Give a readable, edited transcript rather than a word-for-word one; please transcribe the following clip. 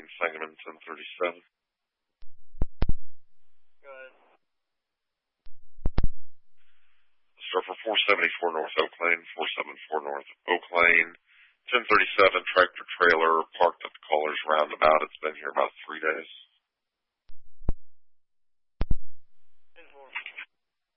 Sangamon 1037. Good. Start for 474 North Oak Lane, 474 North Oak Lane, 1037 tractor trailer parked at the caller's roundabout. It's been here about 3 days.